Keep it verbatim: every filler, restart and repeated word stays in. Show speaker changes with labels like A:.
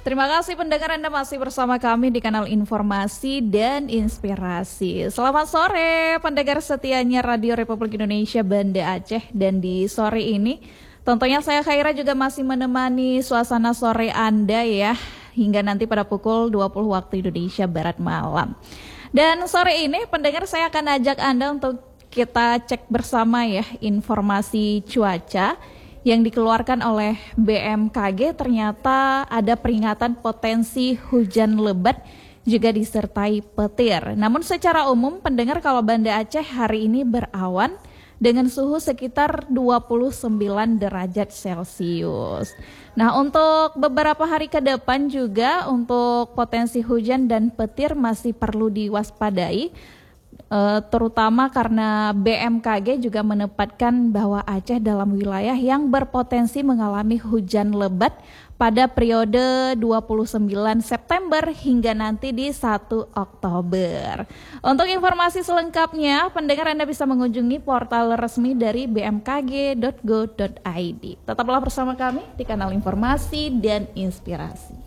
A: Terima kasih pendengar, Anda masih bersama kami di kanal Informasi dan Inspirasi. Selamat sore pendengar setianya Radio Republik Indonesia Banda Aceh. Dan di sore ini tentunya saya Khaira juga masih menemani suasana sore Anda ya, hingga nanti pada pukul dua puluh waktu Indonesia Barat malam. Dan sore ini pendengar saya akan ajak Anda untuk kita cek bersama ya informasi cuaca yang dikeluarkan oleh B M K G. Ternyata ada peringatan potensi hujan lebat juga disertai petir. Namun secara umum pendengar, kalau Banda Aceh hari ini berawan dengan suhu sekitar dua puluh sembilan derajat Celcius. Nah, untuk beberapa hari ke depan juga untuk potensi hujan dan petir masih perlu diwaspadai. Uh, terutama karena B M K G juga menempatkan bahwa Aceh dalam wilayah yang berpotensi mengalami hujan lebat pada periode dua puluh sembilan September hingga nanti di satu Oktober. Untuk informasi selengkapnya, pendengar Anda bisa mengunjungi portal resmi dari b m k g dot go dot i d. Tetaplah bersama kami di kanal Informasi dan Inspirasi.